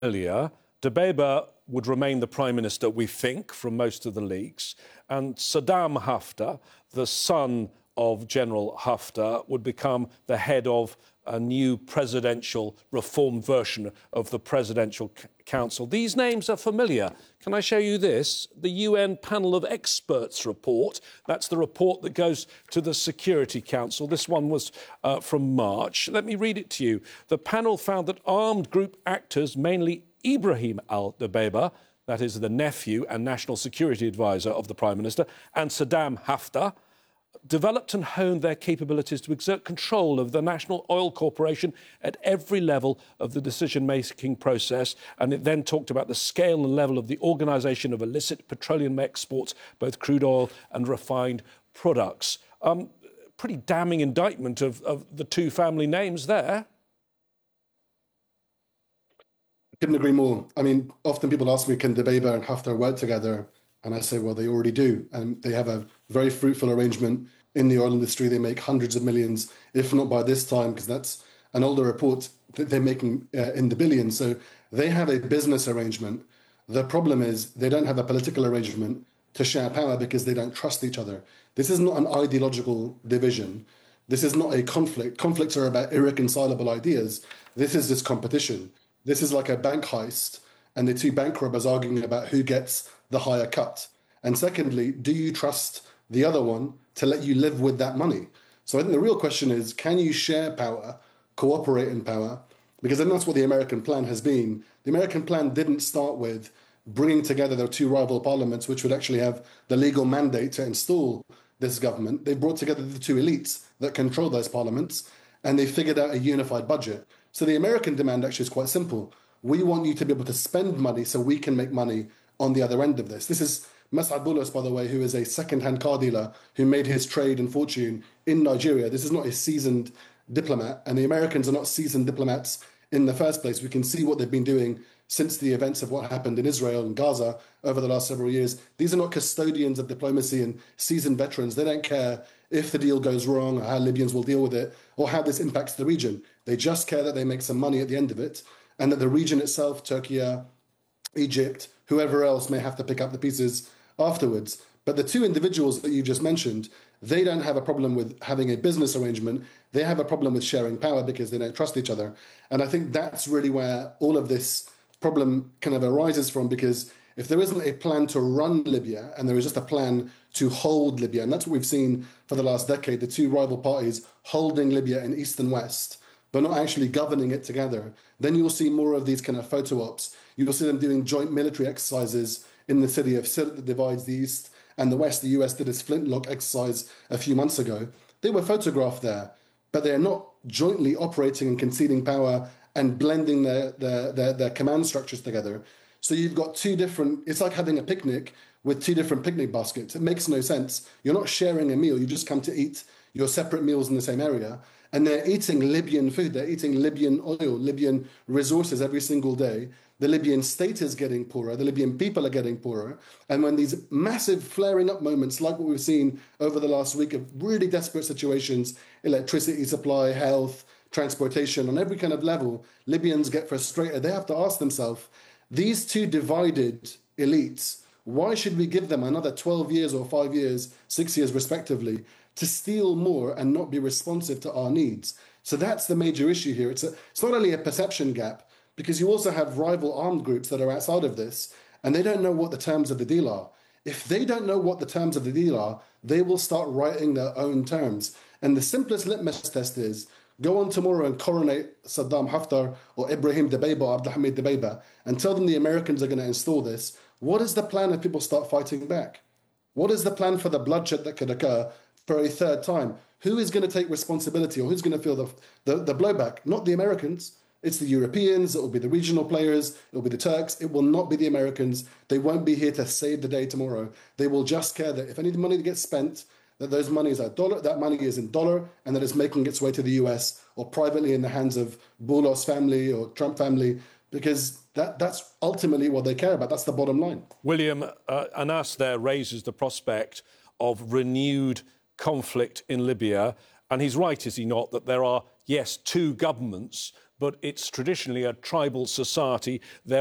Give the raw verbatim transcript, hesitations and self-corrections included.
Earlier, Dbeibeh would remain the Prime Minister, we think, from most of the leaks, and Saddam Haftar, the son of General Haftar, would become the head of a new presidential reformed version of the Presidential C- Council. These names are familiar. Can I show you this? The U N Panel of Experts report. That's the report that goes to the Security Council. This one was uh, from March. Let me read it to you. The panel found that armed group actors, mainly Ibrahim al-Dbeibeh, that is the nephew and national security advisor of the Prime Minister, and Saddam Haftar, developed and honed their capabilities to exert control of the National Oil Corporation at every level of the decision-making process. And it then talked about the scale and level of the organisation of illicit petroleum exports, both crude oil and refined products. Um, pretty damning indictment of, of the two family names there. Couldn't agree more. I mean, often people ask me, can Dbeibeh and Haftar work together? And I say, well, they already do. And they have a very fruitful arrangement in the oil industry. They make hundreds of millions, if not by this time, because that's an older report that they're making uh, in the billions. So they have a business arrangement. The problem is they don't have a political arrangement to share power because they don't trust each other. This is not an ideological division. This is not a conflict. Conflicts are about irreconcilable ideas. This is just competition. This is like a bank heist, and the two bank robbers arguing about who gets the higher cut. And secondly, do you trust the other one to let you live with that money? So I think the real question is, can you share power, cooperate in power? Because then that's what the American plan has been. The American plan didn't start with bringing together their two rival parliaments, which would actually have the legal mandate to install this government. They brought together the two elites that control those parliaments, and they figured out a unified budget. So the American demand actually is quite simple. We want you to be able to spend money so we can make money on the other end of this. This is Mas'ad Boulos, by the way, who is a second-hand car dealer who made his trade and fortune in Nigeria. This is not a seasoned diplomat, and the Americans are not seasoned diplomats in the first place. We can see what they've been doing since the events of what happened in Israel and Gaza over the last several years. These are not custodians of diplomacy and seasoned veterans. They don't care if the deal goes wrong or how Libyans will deal with it or how this impacts the region. They just care that they make some money at the end of it, and that the region itself, Turkey, Egypt, whoever else may have to pick up the pieces afterwards. But the two individuals that you just mentioned, they don't have a problem with having a business arrangement. They have a problem with sharing power because they don't trust each other. And I think that's really where all of this problem kind of arises from, because if there isn't a plan to run Libya and there is just a plan to hold Libya, and that's what we've seen for the last decade, the two rival parties holding Libya in east and west, but not actually governing it together, then you'll see more of these kind of photo ops. You'll see them doing joint military exercises in the city of Sirte that divides the east and the west. The U S did its flintlock exercise a few months ago. They were photographed there, but they're not jointly operating and conceding power and blending their, their, their, their command structures together. So you've got two different, it's like having a picnic with two different picnic baskets. It makes no sense. You're not sharing a meal. You just come to eat your separate meals in the same area. And they're eating Libyan food. They're eating Libyan oil, Libyan resources every single day. The Libyan state is getting poorer. The Libyan people are getting poorer. And when these massive flaring up moments, like what we've seen over the last week of really desperate situations, electricity supply, health, transportation, on every kind of level, Libyans get frustrated. They have to ask themselves, these two divided elites, why should we give them another twelve years or five years, six years respectively, to steal more and not be responsive to our needs? So that's the major issue here. It's, a, it's not only a perception gap, because you also have rival armed groups that are outside of this, and they don't know what the terms of the deal are. If they don't know what the terms of the deal are, they will start writing their own terms. And the simplest litmus test is, go on tomorrow and coronate Saddam Haftar or Ibrahim Dbeibeh or Abdulhamid Dbeibeh and tell them the Americans are going to install this. What is the plan if people start fighting back? What is the plan for the bloodshed that could occur for a third time? Who is going to take responsibility, or who's going to feel the, the, the blowback? Not the Americans. It's the Europeans. It will be the regional players. It will be the Turks. It will not be the Americans. They won't be here to save the day tomorrow. They will just care that if any money gets spent, that those monies are dollar, that money is in dollar, and that it's making its way to the U S or privately in the hands of Boulos family or Trump family, because that, that's ultimately what they care about. That's the bottom line. William, uh, Anas there raises the prospect of renewed conflict in Libya, and he's right, is he not, that there are, yes, two governments, but it's traditionally a tribal society. There